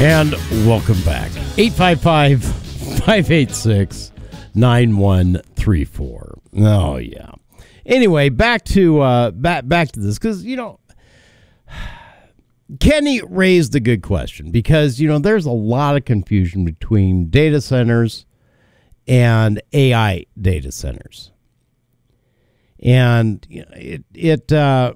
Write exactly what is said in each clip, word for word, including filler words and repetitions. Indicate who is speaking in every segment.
Speaker 1: And welcome back. eight five five, five eight six, nine one three four. Oh, yeah. Anyway, back to uh, back, back to this, because, you know, Kenny raised a good question, because, you know, there's a lot of confusion between data centers and A I data centers. And you know, it, it uh,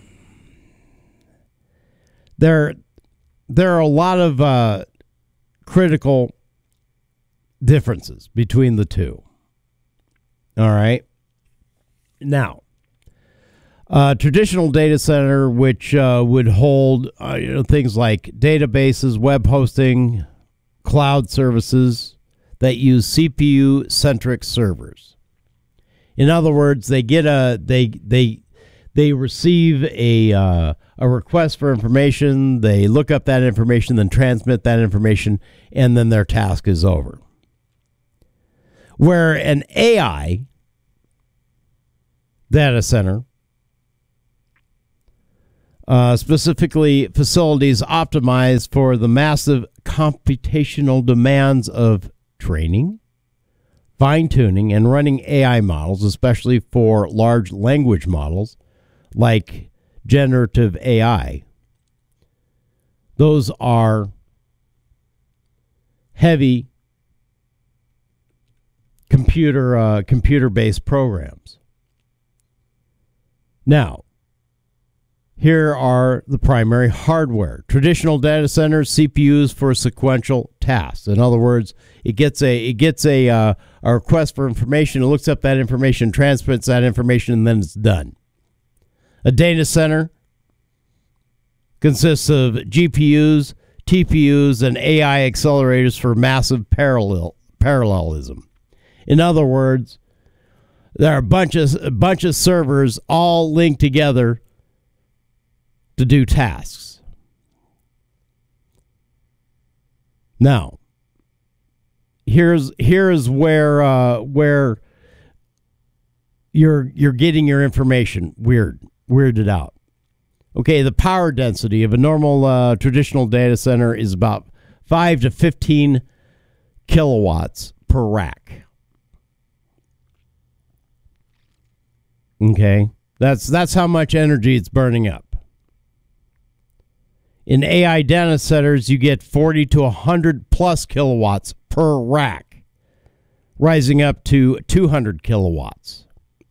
Speaker 1: there, there are a lot of uh, critical differences between the two. All right. Now, a traditional data center, which uh, would hold uh, you know, things like databases, web hosting, cloud services that use C P U-centric servers. In other words, they get a they they they receive a uh, a request for information. They look up that information, then transmit that information, and then their task is over. Where an A I data center, uh, specifically facilities optimized for the massive computational demands of training, fine-tuning, and running A I models, especially for large language models like generative A I. Those are heavy computer uh, computer-based programs. Now, here are the primary hardware. Traditional data centers, C P Us for sequential tasks. In other words, it gets a it gets a uh, a request for information, it looks up that information, transmits that information, and then it's done. A data center consists of G P Us, T P Us, and A I accelerators for massive parallel parallelism. In other words, there are a bunch of, a bunch of servers all linked together to do tasks. Now, here's here's where uh, where you're you're getting your information weird weirded out. Okay, the power density of a normal uh, traditional data center is about five to fifteen kilowatts per rack. Okay, that's that's how much energy it's burning up. In A I data centers, you get forty to one hundred plus kilowatts per rack, rising up to two hundred kilowatts.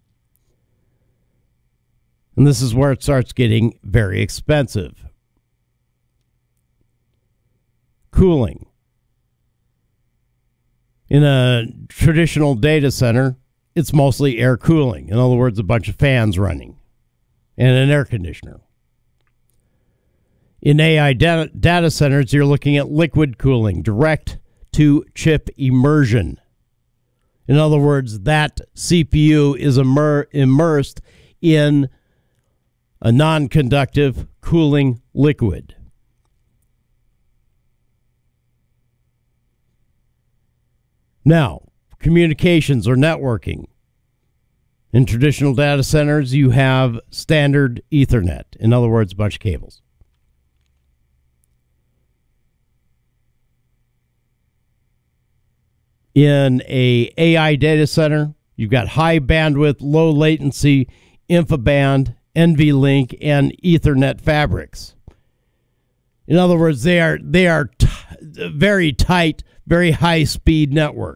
Speaker 1: And this is where it starts getting very expensive. Cooling. In a traditional data center, it's mostly air cooling. In other words, a bunch of fans running and an air conditioner. In A I data, data centers, you're looking at liquid cooling, direct to chip immersion. In other words, that C P U is immer- immersed in a non-conductive cooling liquid. Now, communications or networking. In traditional data centers, you have standard Ethernet. In other words, a bunch of cables. In a AI data center, you've got high bandwidth, low latency, InfiniBand, NVLink, and Ethernet fabrics. In other words, they are they are t- very tight, very high speed network.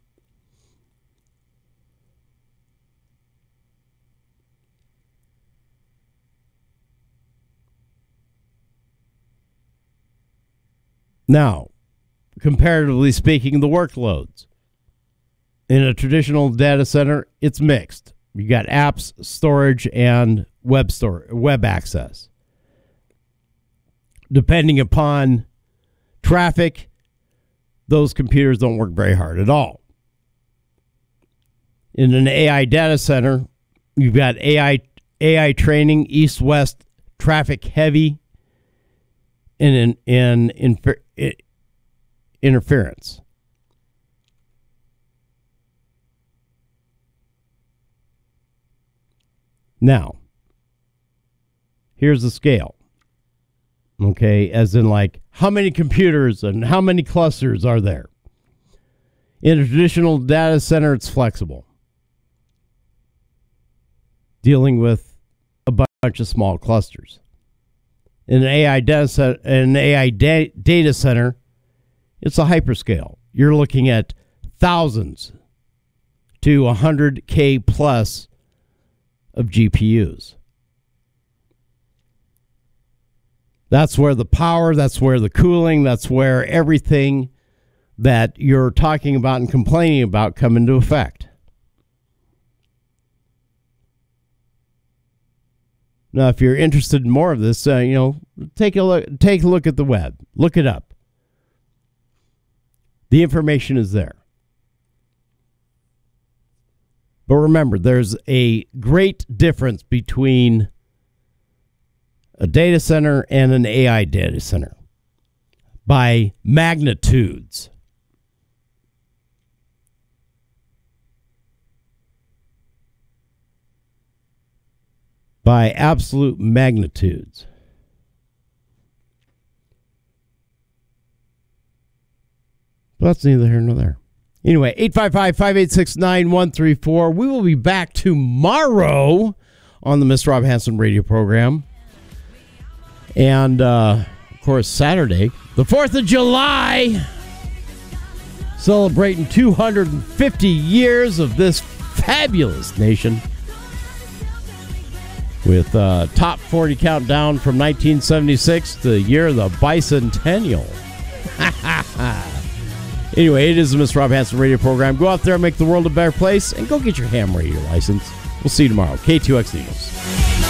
Speaker 1: Now, comparatively speaking, the workloads. In a traditional data center, it's mixed. You got apps, storage, and web store, web access. Depending upon traffic, those computers don't work very hard at all. In an A I data center, you've got A I A I training, east-west traffic heavy, and in, in, in, in interference. Now, here's the scale. Okay, as in like how many computers and how many clusters are there? In a traditional data center, it's flexible, dealing with a bunch of small clusters. In an A I data center, an A I da- data center, it's a hyperscale. You're looking at thousands to one hundred K plus of G P Us. That's where the power, that's where the cooling, that's where everything that you're talking about and complaining about come into effect. Now, if you're interested in more of this, uh, you know, take a look. Take a look at the web. Look it up. The information is there. But remember, there's a great difference between a data center and an A I data center by magnitudes. By absolute magnitudes. But that's neither here nor there. Anyway, eight five five, five eight six, nine one three four. We will be back tomorrow on the Mister Rob Hanson radio program. And, uh, of course, Saturday, the fourth of July, celebrating two hundred fifty years of this fabulous nation with uh, top forty countdown from nineteen seventy-six, the year of the bicentennial. Anyway, it is the Mister Rob Hanson radio program. Go out there and make the world a better place, and go get your ham radio license. We'll see you tomorrow. K two X News.